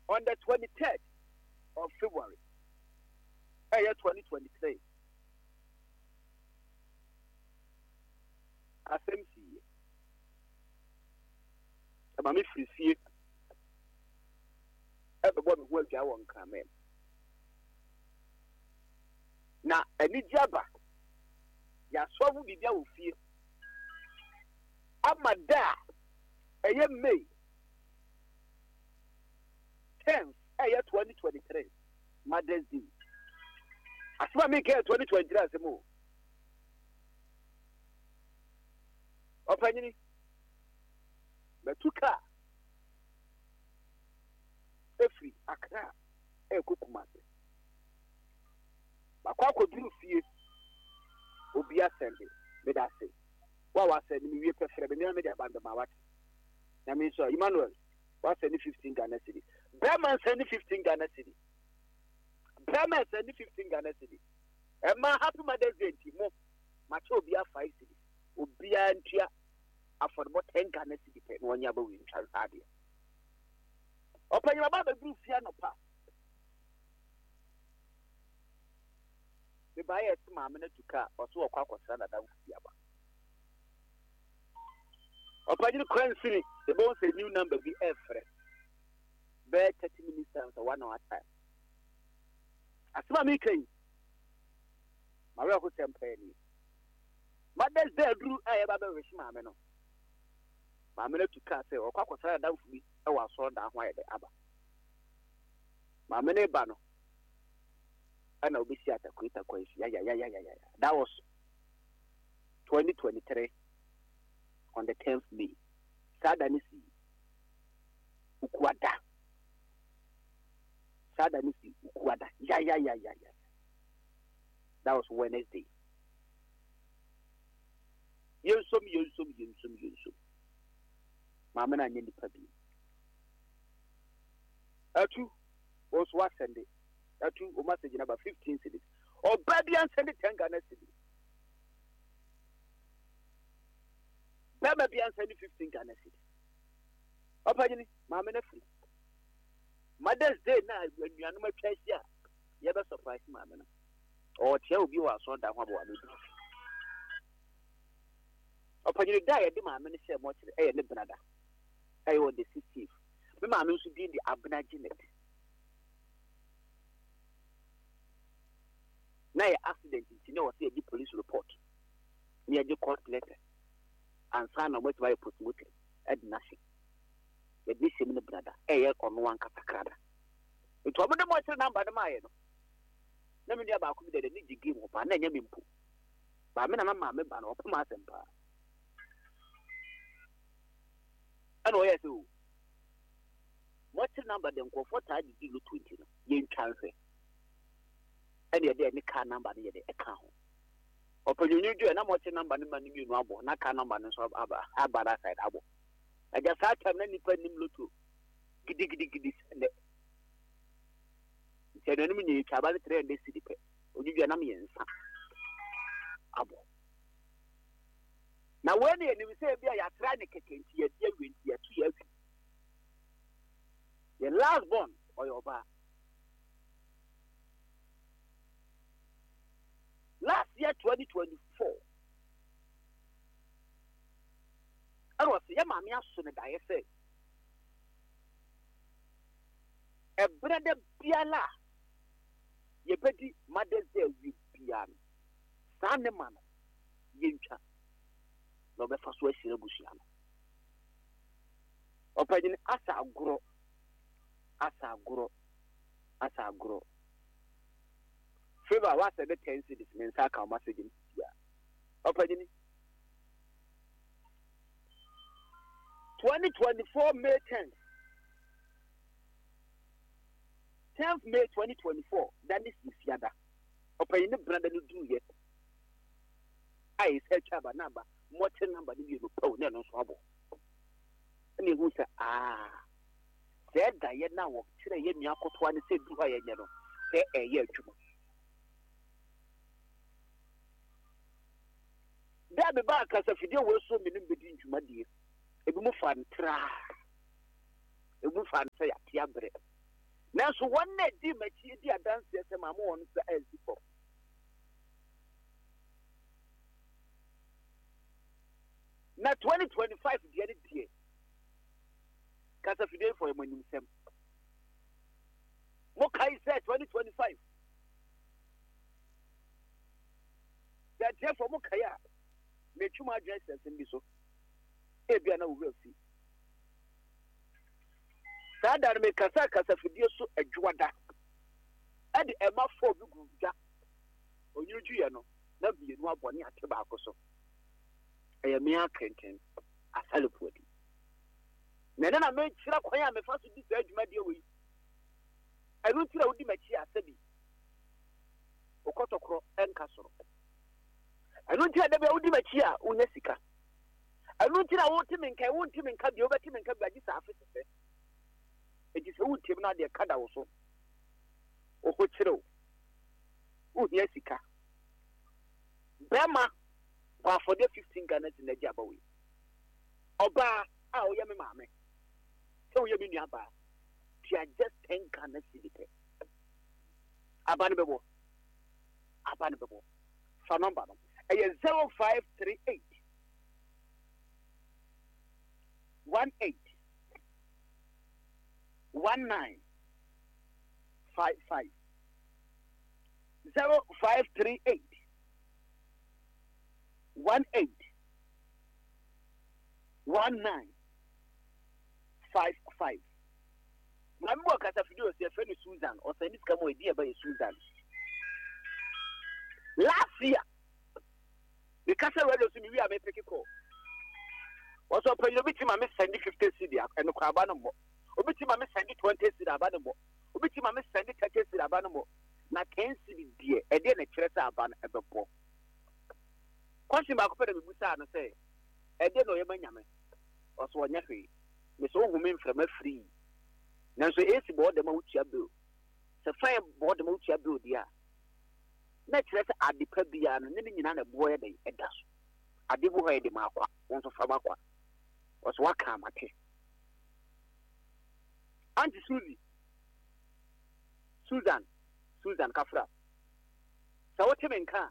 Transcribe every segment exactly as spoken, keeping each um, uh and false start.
on the twenty-third of February, year twenty twenty-three. Asem si ama me free fie e be bo me ho adwa won kramen na ani diaba ya sofu bibia wo fie amada eye May tenth year twenty twenty-three Mother's Day asema me ke twenty twenty-three asemo opanyini betuka efri Accra e kokumase bakwa koduru fie obi asende me da say wa wa send me wie pefere be me me da band ma wat na me so Emmanuel wa send fifteen Ghana cedi Berman send fifteen Ghana cedi Berman send fifteen Ghana cedi e ma happy Mother's Day mo ma cho obi a five cedi obi a ntua affordable ten Ghana cedi pe no nya ba wi ntwa ade opanyima ba be group fia no pa the buyer ma me na tuka oso okwa kwasra na da fia ba opanyini currency the boss a new number be efre be thirty minutes and one hour time asema me kai ma we ko tempeni Mother's Day dru aye ba be wish ma me no ma me na tuka say okwa kwasra na da fia e wa so da ho aye de aba ma me na ba no ana obisi atakwita kwa isi ya ya ya ya ya that was twenty twenty-three on the tenth May sadanisi ukwada sadanisi ukwada ya ya ya ya ya that was Wednesday yensom yensom yensom yensom mama na nyindi pabi atu was what Sunday atu o message number fifteen cities or baby and send ten Ghana cedi baby and send fifteen Ghana cedi opanyini mama na free Mother's Day na anuanu matwa sia ye be surprise mama na o tia obi wa so da ho ba ni opanyini da ye de mama na se mo kire e ye ne brada e on the sixteenth me mama nso bi di Abna Janet na accident nti na wose di police report na ye court letter and sign on what by put motor ed nasi e bi sim ne brada e ye ono wan katakrada eto obo de mo tire number de maye no na me dia ba ko bi de ni jigi mo pa na nya me mpo ba me na mama me ba na opema asempa ana o yes o mo tire number de nko for ta di lu twenty no ye ntwanse and ye dey ni car number ye dey e ka ho opanyunyu ju na mo che number ni ma ni mi nu abo na car number ni so aba abara side abo aja sa tam na nipa nim loto gidi gidi gidi ne che no ni mi ka ba three hundred cedi pe onyu na me yensa abo na we ne ni se bia ya tra ne kekenti ye dia wenti ya tu ya wi the last born or your ba last year twenty twenty-four I was ya mami aso ne da ye say e brother biala ye bedi Mother's Day wi bian san ne man ye ntwa no be fa so asire busia no opagin asa agoro asa agoro asa agoro favor was the ten cities men saka message ya opagin twenty twenty-four May tenth tenth May twenty twenty-four that is Isiada opagin brother no do yet I search about number more number ni you know na no so abo ni hu say ah say da ye na wo kire ye nua kotoa ni say du ha ye nye no say e ye adwuma da be ba ka sa fidie wo so mi nim bedi ndwuma die ebi mu fan tra ebi fan say ya tia bre Now, so one day, the material dance, yes, and my mom as before. Now, twenty twenty-five, the other day, because of the day for a money, Sam. What can I say, twenty twenty-five? That year for Mokaya, make you my dress and be so. Maybe I know we'll see. Sada me kasa kasa fidie so adwada e de ema fo bi guda onyuju ye no na bi enu abone ate ba akoso e me akenten asalepuadi na na me kira kwan a me fa so di sa adwuma de we enu tira odi machi asabi okotokro enka soro enu tira de be odi machi a unya sika enu tira wo timi nkai wo timi nka bi obeti nka bi agi sa afese it is who team na de kada wo so o ko kire o hia sika bema wa for the fifteen Ghana in the jabawi oba a o ye me maame so ye me nua ba tia just ten Ghana cedite abane bebo abane bebo fa number no e zero five three eight one eight One nine five five zero five three eight one eight one nine five five. My work as a video is your friend Susan or send this come idea by Susan. Last year, the castle radio to me we are making a call. Also, when you meet him, I miss sending fifty C D and the Crabano. Obiti ma me send twenty cedi aba no mo obiti ma me send thirty cedi aba no mo na ten cedi die e de na kire sa aba no ebebo kwasi ma ko pe me busa no say e de no ye manyame oso onya hwe me so hu me mframa free na so esi bo de ma utia bill se fa bo de ma utia bill dia na kire sa adepa bia no ne nyina na bo ye de eda so ade bo ho ye de ma akwa won so fa makwa oso waka amate Auntie Susie, Susan, Susan Kafra. So what you mean, can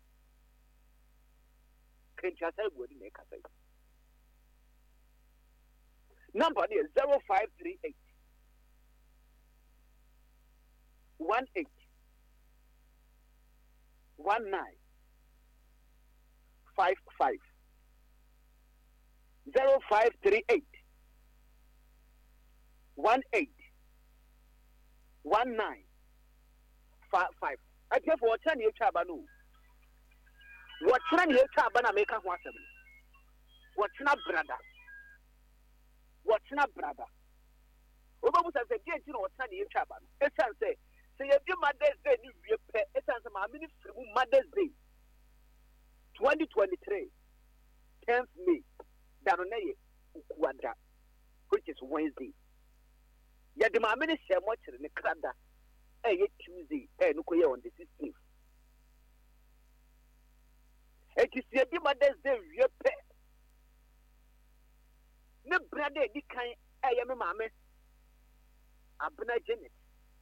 you say what you make a say? Number is zero five three eight one eight one nine five five zero five three eight. One eight, one nine, five five. I tell for what time you chabanu. What time you chabana make a water? What's not brother? What's not brother? Over as a gate, you know what time you chaban. It's say, say, if your mother's day, you pay, it's as a minute from Mother's Day, twenty twenty-three, tenth May, Danone, Ukwanda, which is Wednesday. Ya de ma mene share mo kire ne krada eh ye Tuesday eh no koye on the sixteenth eh ti se di Mother's Day wie pe ne brada di kan eh ye me maame abena Janet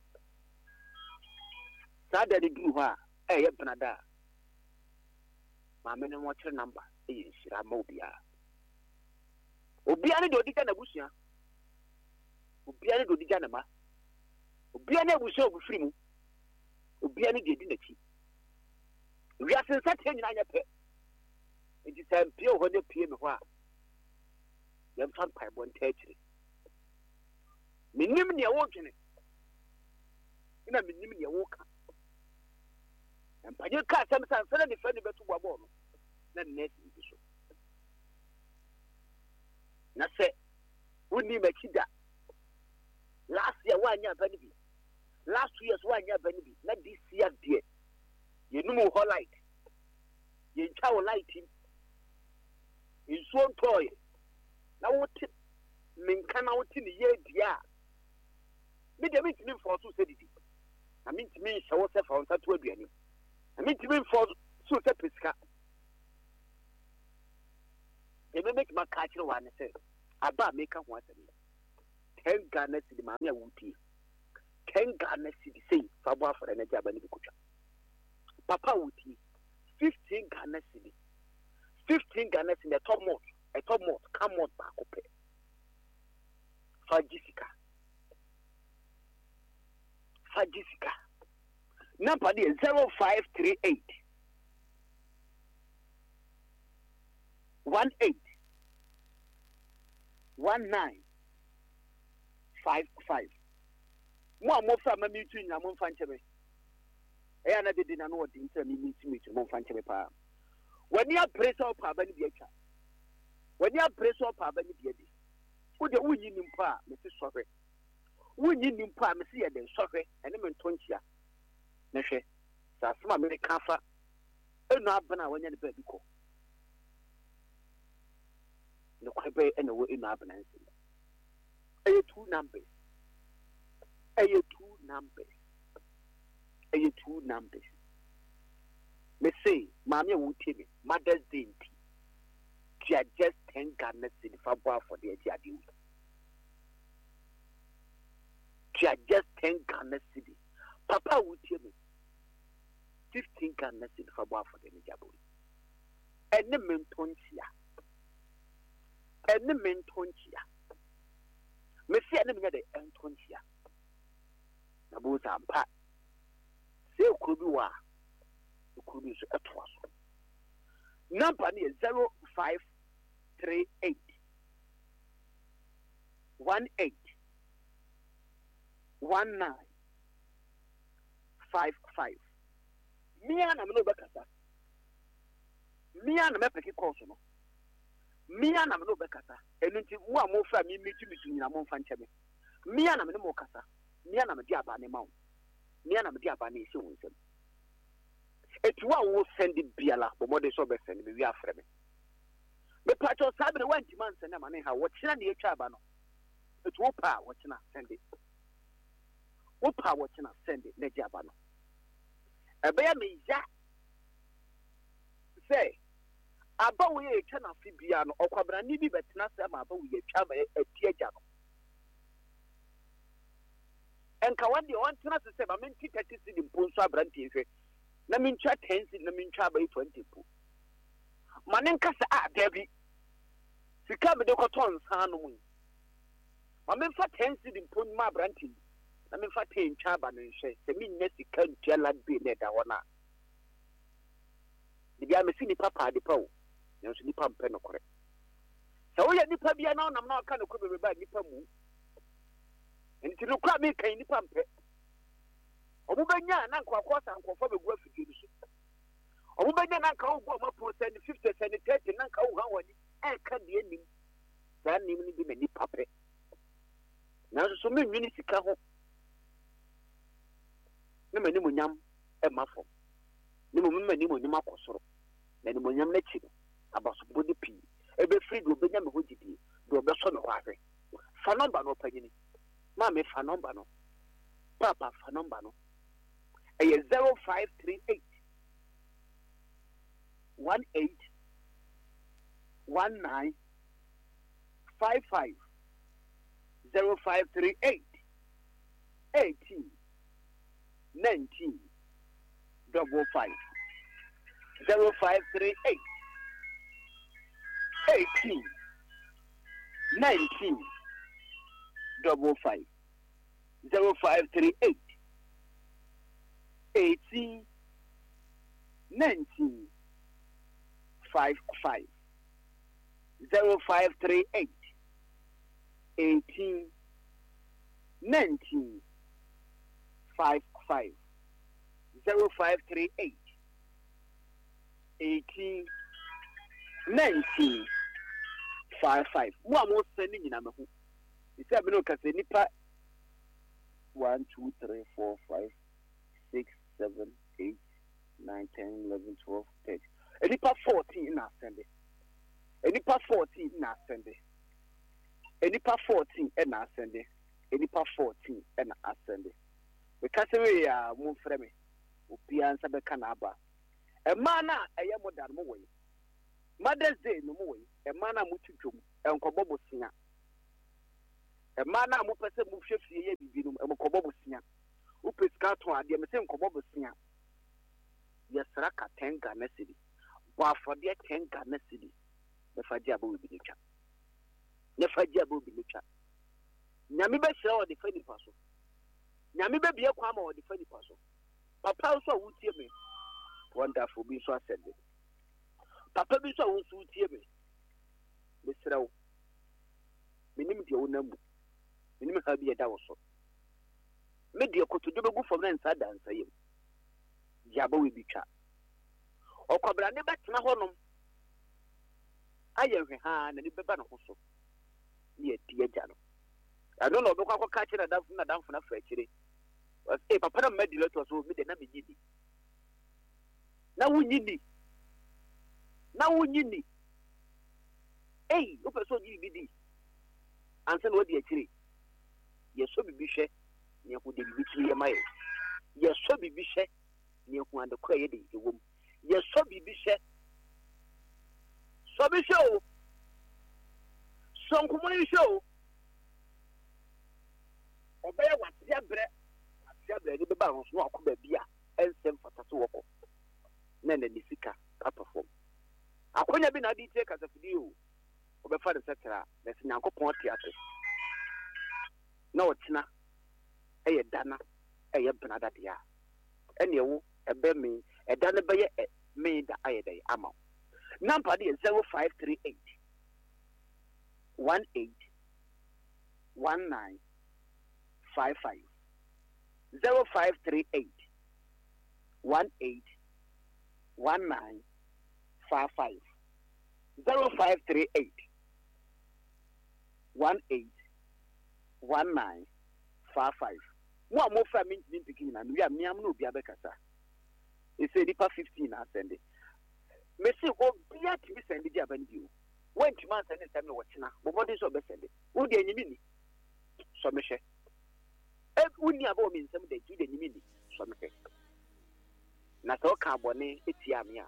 sada di du ha eh ye brada maame ne mo kire number eh ye shira ma obia obia ne de odi ka na busua Obiane do diga na ma obiane abuso ogufiri mu obiane de di nachi wi asensa te nyina nya pe enti sampie ho ne pie me ho a yam fan pai bon taachire minim ne wo dwene ina minim ne wo ka empanye ka sam san sana ne fa ne betu babo no na nesi bi so na se woni makida last year one year benefit. Last two years one year benefit. Not this year dear. You know whole light. You chow light him. You so toy. Now what min can out in the year dear. Me the mean to me for two said it. I mean to me show yourself on that way. I mean to me for two set pisca. They may make my catcher one say. About make up one. ten Ghana cedi maame a wuti ten Ghana cedi say fabo afore na jaba ni bikutwa papa wuti fifteen Ghana cedi fifteen Ghana cedi a top mode a top mode come mode back up for Jessica for Jessica number is zero five three eight one eight one nine five five. Mo mo fa ma mi tu nya mo fa nchebe. E ya na de na no odi nta mi mi tu mi tu mo fa nchebe pa. Wani a press up aba ni bi atwa. Wani a press up aba ni bi ade. Wo de wunyi ni mpa me se sohwe. Wunyi ni mpa me se ye de sohwe ene me ntonchia. Na hwe. Sa asema me kafa. Enu abana wanya ne ba bi ko. No kwebe ene wo enu abana nsi. Aye two numbers. Aye two numbers. Aye two numbers. Me say, Mammy won't tell me, Mother's Day. She had just ten Ghana cedi for for the Adi. She had just ten Ghana cedi. Papa would tell me fifteen Ghana cedi for for the Jabu. And the mentonsia. And the mentonsia. Me see enemy the entonsia. Nabuza mpa. Se okubi wa. Okubi so etwa so. Number ni zero five three eight one eight one nine five five. Mia na me no bekasa. Mia na me peke course no. Mia na me no bekasa. Enu nti wo a mo fa mi mi tu mi tu nyina mo fa nchebe. Mia na me no mo kasa. Mia na me di aba ne ma wo. Mia na me di aba ne ese wo nsem. Etu wa wo send biala bo mo de so be send me wi afre me. Me pacho sabe na wanti man send na ne ha wo kina ne etwa aba no. Etu wo pa wo kina send it. Wo pa wo kina send it na di aba no. Ebe ya me ya. Say aba wo ye etwa na fi bia no okwabra ni bi betena se ma aba wo ye etwa ba etie ja no. Enka wande on tena se ba menti thirty cedi mponso abrantie hwe na mincha ten cedi na mincha ba twenty pu manenka se a dabi sika me de koton san no mu ma menfa ten cedi mpon ma abrantie na menfa ten twa ba no hwe se minnya sika ntua land be na da wona bia me sini papa de pawo na so nipa mpe no kore se wo ye nipa bia na onam na aka no ko be ba nipa mu nti no kwa me kan nipa mpe obubenya na nkwa sa nkwa be gu afidie so obubenya na nka wo ma percent fifty percent thirty na nka wo ha wani e ka de anim sa nim ni bi me nipa pe na so so me nwini sika ho na mani mo nyam e mafo ni mo mani mo nyam akosoro na ni mo nyam na chi abaso bodi pi e be free do benya me hojidi do be so no hwahwe fa number no panyini Mama, fa number no. Papa, fa number no. A zero five three eight one eight one nine five five zero five three eight eighteen nineteen double five zero five three eight eighteen nineteen. Double five zero five three eight eighteen nineteen five five zero five three eight eighteen nineteen five five zero five three eight eighteen nineteen five five. Mo amo sending in amahu. It's a minute because nipa one, two, three, four, five, six, seven, eight, nine, ten, eleven, twelve, thirteen. A nipa fourteen in our Sunday. A nipa fourteen in our Sunday. A nipa fourteen in our Sunday. A nipa fourteen in our Sunday. Because we are more frame. Upi answer the canaba. A mana a yamodan way. Mother's Day no more. A mana mutu and kobobo singer. A man, I'm a person who shifts the Yabinum and Kobobusia. ade me se nkomo bosia yesra ka ten Ghana cedi wa afode ten Ghana cedi me faji abo bi ni twa ne faji abo bi ni twa nyame be hira o de fani paso nyame be bie kwa ma o de fani paso papa so wutie me wonderful bi so asende papa bi so wutie me me srawo minim de wonamu minim ha bi eda wo so me de kotodo begu fom na nsa dansa yem jaba we bitwa okobra ne betena honom aye hwe ha na ne beba na ho so ne ati agya no ado no obekwa kwa ka kire na na danfo na fa kire eh papa na medi leto so me de na me nyidi na wunyini na wunyini eh o person yi bidi anse no di akire yeso bibihwe ne ko de bibitiri yemaye yeso bibihwe ne ko ande kwa ye de ewom yeso bibihwe so bihwe o so nkomo ni hwe o obeye watia bre watia bre ni beba ho so akoba bia ensem fata so woko na na ni sika ka perform akonya bi na di tie kasafidi o obefa de setara na sinyankopon tiate na otina eye dana eye benada dia ene wo ebe me edana beye me da ayede ama number dey zero five three eight one eight one nine five five zero five three eight one eight one nine five five zero five three eight one eight one nine five five. Mo mo fa min tin pikin na wi am am no obi abekasa. E say dipa fifteen na send. Me say obi at me send di aban bi o. When ti man send time no wachina. Bo body so be send. Wo de anyimi ni. So me hwe. E wuni aba mi nsem de ti de anyimi ni. So me hwe. Na so ka bone etia me a.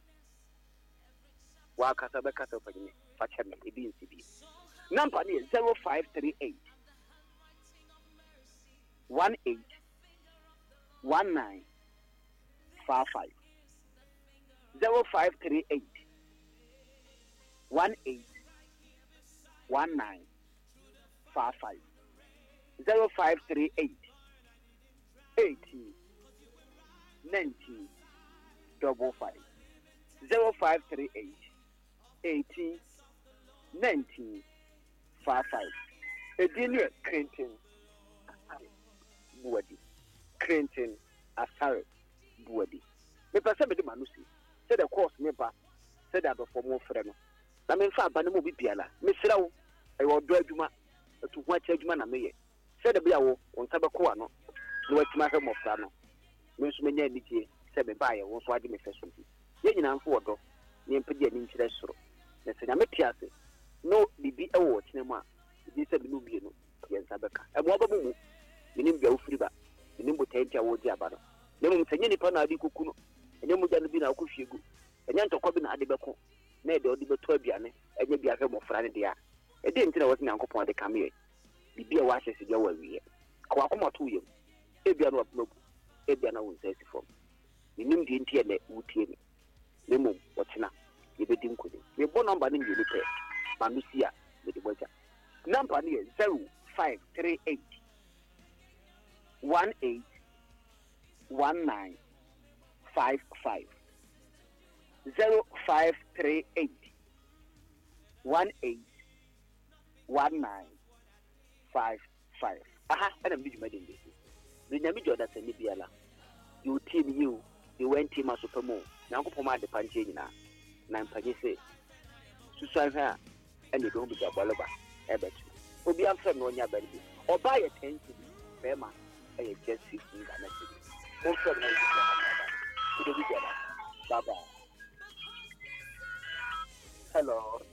Wa kasa be kasa fa ni. Fa chem e bi nsi bi. Number is zero five three eight one eight one nine five five zero five three eight one eight one nine five five zero five three eight eighteen nineteen double five zero five three eight eighteen nineteen five five. Edini Clinton Buadi. Clinton Asare Buadi. Me pesa me de manusi. Say the course never said that for more friend. Na me fa ba ne mo bibiala. Me sira wo e wo do adwuma to ho acha adwuma na me ye. Say the bia wo on sabe ko ano. No watima he mo fra no. Me nso me nya nitie say me ba ye wo so age me feso nti. Ye nyina nfo wodo. Ne mpedi ani nkyere soro. Na se nya me tiase. No bibi e wo chinema bi se bi no bie no ye nsabeka e mo babu mu minim bia ofiri ba minim botantia wo di aba no ne mu tanye nipa na adi kuku no enye mu ja no bi na akofie gu enye ntokọ bi na ade beko na e de odi beto abiane enye bia hwe mo fra ne de a e de ntina wosi nyankopon de kame bibi e wa hyese dia wa wiye ko akomato yem e bia no apno e bia na wo nsasi fom minim de ntie ne wutie ni ne mu wotina ye bedi nkodi me bo number ni ngi pe Manusia with the water. Number is zero five three eight one eight one nine five five zero five three eight one eight one nine five five. Aha, and I'm busy making this. The Namijo that's a Nibiala. You team you, you went team as supermo. Now go for the Panchina. Nine Pagese. Susan her. And you don't be a ballaba, Ebert. Will be answered no ya baby. Or buy a ten to be Bema, and you just fifteen Ghana cedi. Also, bye bye. Hello.